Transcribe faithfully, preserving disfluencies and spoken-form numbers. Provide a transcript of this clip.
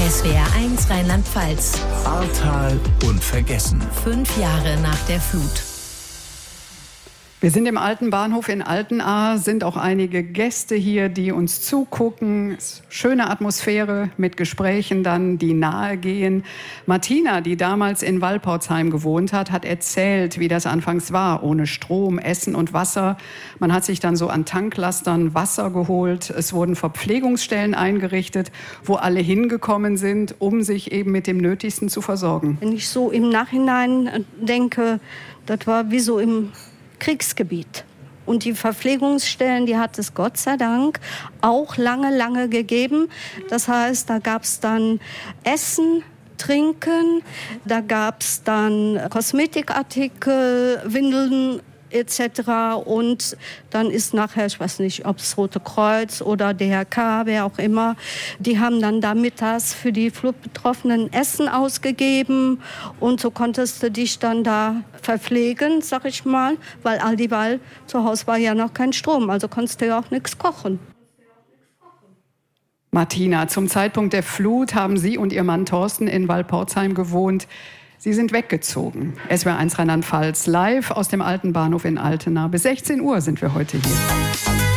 S W R eins Rheinland-Pfalz. Ahrtal unvergessen. Fünf Jahre nach der Flut. Wir sind im alten Bahnhof in Altenahr, sind auch einige Gäste hier, die uns zugucken. Schöne Atmosphäre mit Gesprächen dann, die nahe gehen. Martina, die damals in Walporzheim gewohnt hat, hat erzählt, wie das anfangs war, ohne Strom, Essen und Wasser. Man hat sich dann so an Tanklastern Wasser geholt. Es wurden Verpflegungsstellen eingerichtet, wo alle hingekommen sind, um sich eben mit dem Nötigsten zu versorgen. Wenn ich so im Nachhinein denke, das war wie so im Kriegsgebiet. Und die Verpflegungsstellen, die hat es Gott sei Dank auch lange, lange gegeben. Das heißt, da gab es dann Essen, Trinken, da gab es dann Kosmetikartikel, Windeln et cetera. Und dann ist nachher, ich weiß nicht, ob es Rote Kreuz oder D H K, wer auch immer, die haben dann da mittags für die Flutbetroffenen Essen ausgegeben. Und so konntest du dich dann da verpflegen, sag ich mal, weil all dieweil zu Hause war ja noch kein Strom, also konntest du ja auch nichts kochen. Martina, zum Zeitpunkt der Flut haben Sie und Ihr Mann Thorsten in Walporzheim gewohnt. Sie sind weggezogen. S W R eins Rheinland-Pfalz live aus dem alten Bahnhof in Altenahr. Bis sechzehn Uhr sind wir heute hier.